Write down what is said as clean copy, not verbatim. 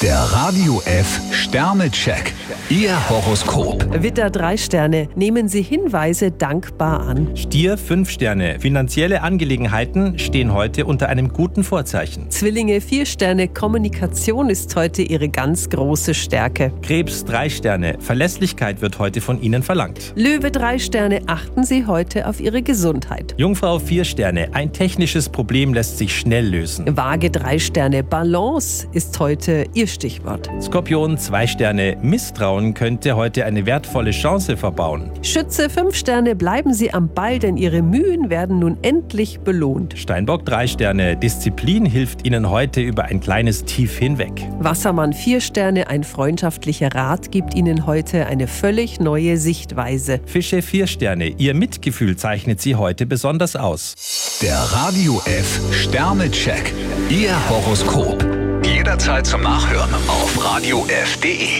Der Radio F Sternecheck. Ihr Horoskop. Widder 3 Sterne. Nehmen Sie Hinweise dankbar an. Stier 5 Sterne. Finanzielle Angelegenheiten stehen heute unter einem guten Vorzeichen. Zwillinge 4 Sterne. Kommunikation ist heute Ihre ganz große Stärke. Krebs 3 Sterne. Verlässlichkeit wird heute von Ihnen verlangt. Löwe 3 Sterne. Achten Sie heute auf Ihre Gesundheit. Jungfrau 4 Sterne. Ein technisches Problem lässt sich schnell lösen. Waage 3 Sterne. Balance ist heute Ihr Stichwort. Skorpion 2 Sterne. Misstrauen könnte heute eine wertvolle Chance verbauen. Schütze 5 Sterne. Bleiben Sie am Ball, denn Ihre Mühen werden nun endlich belohnt. Steinbock 3 Sterne. Disziplin hilft Ihnen heute über ein kleines Tief hinweg. Wassermann 4 Sterne. Ein freundschaftlicher Rat gibt Ihnen heute eine völlig neue Sichtweise. Fische 4 Sterne. Ihr Mitgefühl zeichnet Sie heute besonders aus. Der Radio F Sternecheck. Ihr Horoskop. Jederzeit zum Nachhören auf radiof.de.